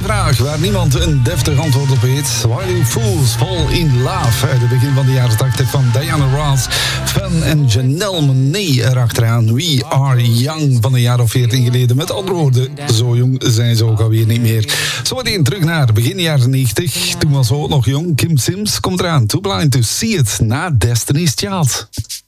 vraag waar niemand een deftig antwoord op weet. Why do fools fall in love? Uit het begin van de jaren 80 van Diana Ross, Fun en Janelle Monáe erachteraan. We Are Young van een jaar of 14 geleden. Met andere woorden, zo jong zijn ze ook alweer niet meer. Zometeen terug naar begin jaren 90. Toen was ze ook nog jong. Kim Sims komt eraan. Too Blind to See It na Destiny's Child.